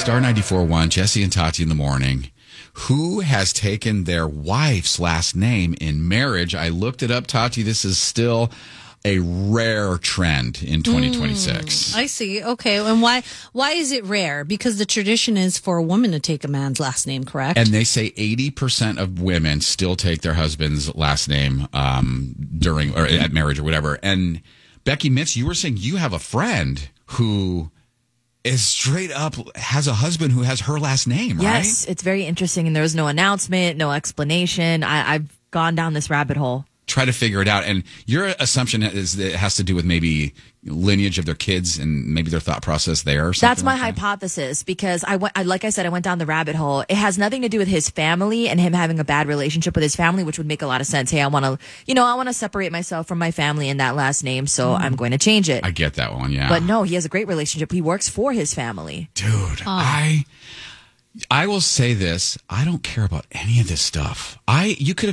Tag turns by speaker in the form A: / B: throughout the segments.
A: Star 94.1, Jesse and Tati in the morning. Who has taken their wife's last name in marriage? I looked it up, Tati. This is still a rare trend in 2026.
B: I see. Okay. And why is it rare? Because the tradition is for a woman to take a man's last name, correct?
A: And they say 80% of women still take their husband's last name during or at marriage or whatever. And Becky Mitch, you were saying you have a friend who is straight up has a husband who has her last name, right?
C: Yes, it's very interesting. And there was no announcement, no explanation. I've gone down this rabbit hole.
A: Try to figure it out. And your assumption is that it has to do with maybe lineage of their kids and maybe their thought process there or something.
C: That's my hypothesis, because like I said, I went down the rabbit hole. It has nothing to do with his family and him having a bad relationship with his family, which would make a lot of sense. Hey, I want to separate myself from my family and that last name, so I'm going to change it.
A: I get that one, yeah.
C: But no, he has a great relationship. He works for his family.
A: Dude, I will say this. I don't care about any of this stuff. You could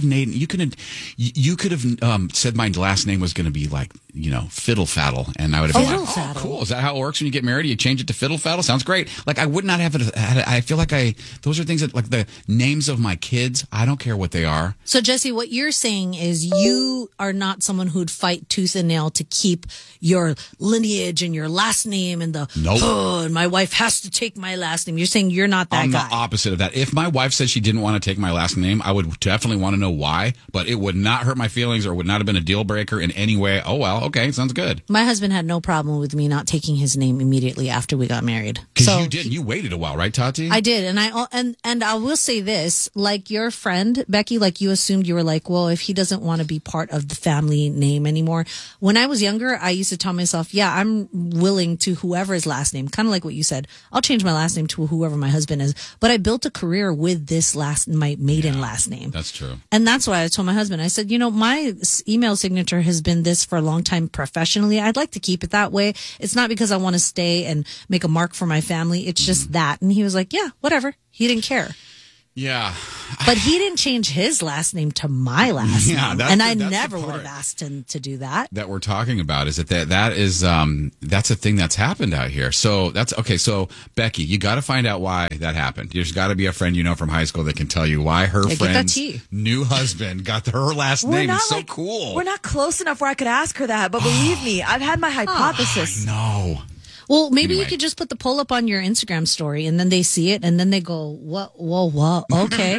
A: have said my last name was going to be like, Fiddle Faddle. And I would have been like, oh, cool. Is that how it works when you get married? You change it to Fiddle Faddle? Sounds great. Like, I would not have it. I feel like those are things that, like the names of my kids, I don't care what they are.
B: So, Jesse, what you're saying is you are not someone who'd fight tooth and nail to keep your lineage and your last name and and my wife has to take my last name. You're saying you're not that guy.
A: I'm the opposite of that. If my wife said she didn't want to take my last name, I would definitely want to know why, but it would not hurt my feelings or would not have been a deal breaker in any way. Oh, well, okay, sounds good.
B: My husband had no problem with me not taking his name immediately after we got married.
A: Because you didn't. You waited a while, right, Tati?
B: I did. And I will say this, like your friend, Becky, like you assumed, you were like, well, if he doesn't want to be part of the family name anymore. When I was younger, I used to tell myself, yeah, I'm willing to whoever's last name, kind of like what you said. I'll change my last name to whoever my husband is. But I built a career with my maiden last name.
A: That's true.
B: And that's why I told my husband, I said, my email signature has been this for a long time professionally. I'd like to keep it that way. It's not because I want to stay and make a mark for my family. It's just that. And he was like, yeah, whatever. He didn't care.
A: Yeah.
B: But he didn't change his last name to my last name. And I never would have asked him to do that.
A: That we're talking about is that is that's a thing that's happened out here. So that's okay. So Becky, you got to find out why that happened. There's got to be a friend from high school that can tell you why her friend's new husband got her last name. It's so cool.
C: We're not close enough where I could ask her that, but believe me, I've had my hypothesis.
A: No.
B: Well, maybe you could just put the poll up on your Instagram story, and then they see it, and then they go, what? Okay.
C: I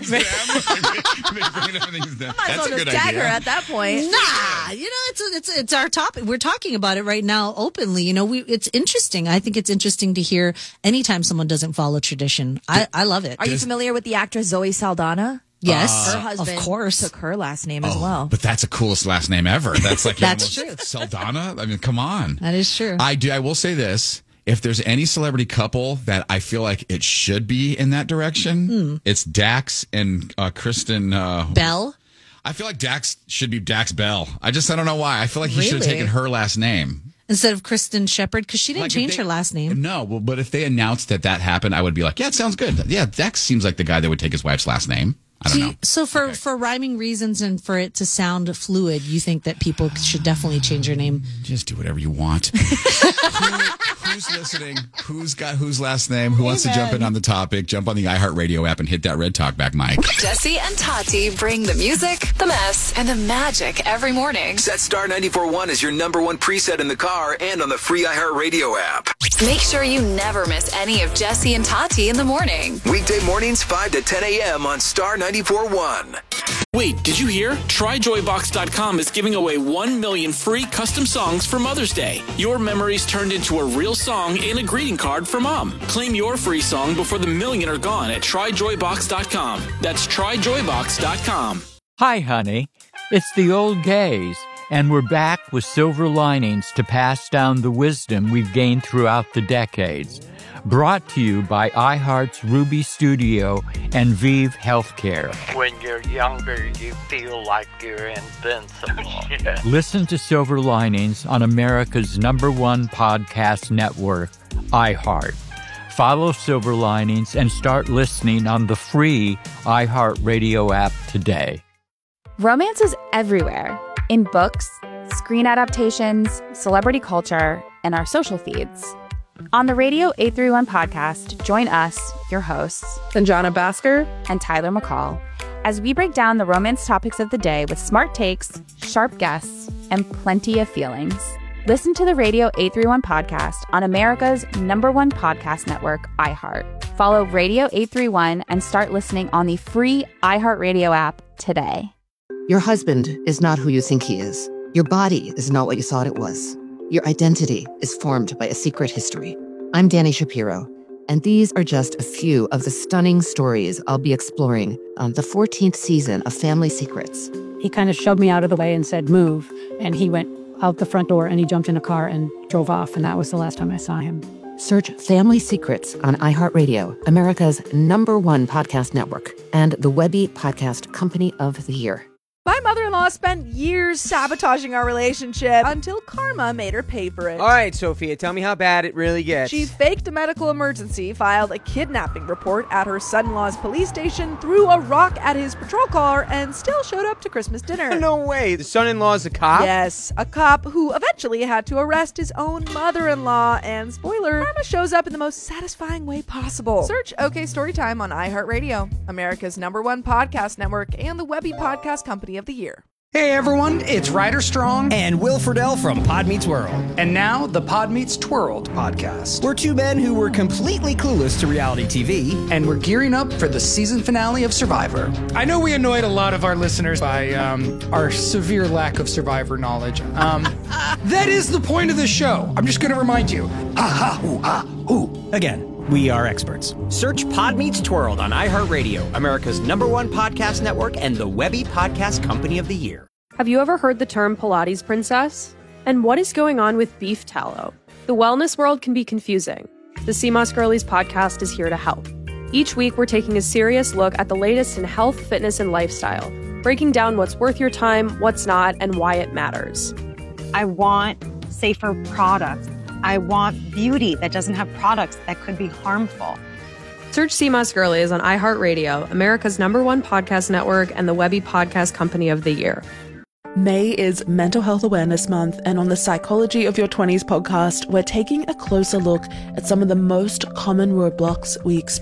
C: might as well just tag her at that point.
B: Nah, it's our topic. We're talking about it right now openly. It's interesting. I think it's interesting to hear anytime someone doesn't follow tradition. I love it.
C: Are you familiar with the actress Zoe Saldana?
B: Yes,
C: her husband
B: of course
C: took her last name as well.
A: But that's the coolest last name ever. That's like
B: that's true.
A: Saldana. I mean, come on.
B: That is true.
A: I will say this: if there's any celebrity couple that I feel like it should be in that direction, it's Dax and Kristen
B: Bell.
A: I feel like Dax should be Dax Bell. I don't know why. I feel like he should have taken her last name
B: instead of Kristen Shepard, because she didn't change her last name.
A: No, but if they announced that happened, I would be like, yeah, it sounds good. Yeah, Dax seems like the guy that would take his wife's last name. I don't know.
B: So for rhyming reasons and for it to sound fluid, you think that people should definitely change their name?
A: Just do whatever you want. Who's listening? Whose last name? Who wants to jump in on the topic? Jump on the iHeartRadio app and hit that red talk back mic.
D: Jesse and Tati bring the music, the mess, and the magic every morning.
E: Set Star 94.1 as your number one preset in the car and on the free iHeartRadio app.
D: Make sure you never miss any of Jesse and Tati in the morning.
E: Weekday mornings 5 to 10 a.m. on Star 94.1.
F: Wait, did you hear? TryJoyBox.com is giving away 1 million free custom songs for Mother's Day. Your memories turned into a real song and a greeting card for Mom. Claim your free song before the million are gone at TryJoyBox.com. That's TryJoyBox.com.
G: Hi, honey. It's the old gays, and we're back with silver linings to pass down the wisdom we've gained throughout the decades. Brought to you by iHeart's Ruby Studio and Vive Healthcare.
H: When you're younger, you feel like you're invincible. Yeah.
G: Listen to Silver Linings on America's #1 podcast network, iHeart. Follow Silver Linings and start listening on the free iHeartRadio app today.
I: Romance is everywhere. In books, screen adaptations, celebrity culture, and our social feeds. On the Radio 831 podcast, join us, your hosts,
J: Sanjana Bhaskar
I: and Tyler McCall, as we break down the romance topics of the day with smart takes, sharp guests, and plenty of feelings. Listen to the Radio 831 podcast on America's #1 podcast network, iHeart. Follow Radio 831 and start listening on the free iHeartRadio app today.
K: Your husband is not who you think he is. Your body is not what you thought it was. Your identity is formed by a secret history. I'm Danny Shapiro, and these are just a few of the stunning stories I'll be exploring on the 14th season of Family Secrets.
L: He kind of shoved me out of the way and said, move. And he went out the front door and he jumped in a car and drove off. And that was the last time I saw him.
K: Search Family Secrets on iHeartRadio, America's #1 podcast network, and the Webby Podcast Company of the Year.
J: My mother-in-law spent years sabotaging our relationship until karma made her pay for it.
M: All right, Sophia, tell me how bad it really gets.
J: She faked a medical emergency, filed a kidnapping report at her son-in-law's police station, threw a rock at his patrol car, and still showed up to Christmas dinner.
M: No way. The son-in-law's a cop?
J: Yes, a cop who eventually had to arrest his own mother-in-law. And spoiler, karma shows up in the most satisfying way possible. Search OK Storytime on iHeartRadio, America's #1 podcast network, and the Webby Podcast Company of the Year.
N: Hey everyone, it's Ryder Strong and Will Friedle from Pod Meets World. And now the Pod Meets Twirled podcast. We're two men who were completely clueless to reality TV, and we're gearing up for the season finale of Survivor.
O: I know we annoyed a lot of our listeners by our severe lack of Survivor knowledge. That is the point of the show. I'm just going to remind you.
N: Again, we are experts.
P: Search Pod Meets Twirled on iHeartRadio, America's #1 podcast network, and the Webby Podcast Company of the Year.
Q: Have you ever heard the term Pilates princess? And what is going on with beef tallow? The wellness world can be confusing. The CMOS Girlies podcast is here to help. Each week, we're taking a serious look at the latest in health, fitness, and lifestyle, breaking down what's worth your time, what's not, and why it matters.
R: I want safer products. I want beauty that doesn't have products that could be harmful.
Q: Search CMOS Girlies on iHeartRadio, America's #1 podcast network, and the Webby Podcast Company of the Year.
S: May is Mental Health Awareness Month, and on the Psychology of Your 20s podcast, we're taking a closer look at some of the most common roadblocks we experience